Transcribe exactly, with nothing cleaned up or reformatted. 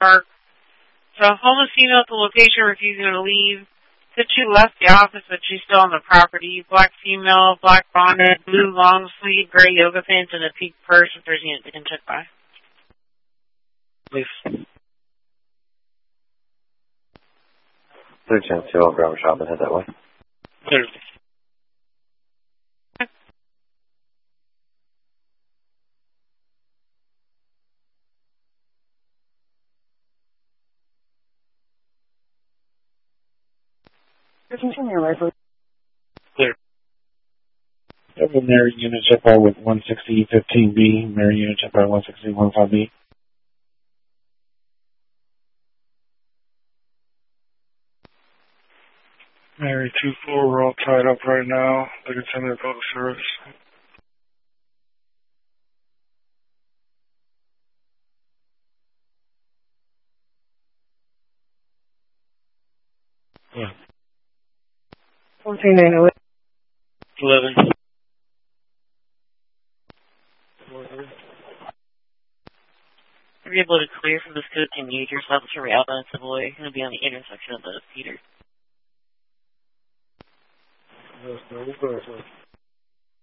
Park. So a homeless female at the location refusing to leave. Said she left the office, but she's still on the property. Black female, black bonnet, blue long sleeve, gray yoga pants, and a pink purse if there's unit they can check by. Please. Third chance to, I'll grab a shop and head that way. Clear. Continue, Leslie. Clear. Over Mary Unit check by with one sixty fifteen B. Mary Unit check by one sixty fifteen B. Mary two four, we're all tied up right now. They can send me a public service. Yeah. fourteen nine oh eight. eleven. If you're able to clear from this code, can you yourself to Real and Savoy? It's going to be on the intersection of the Peter. Yes, no,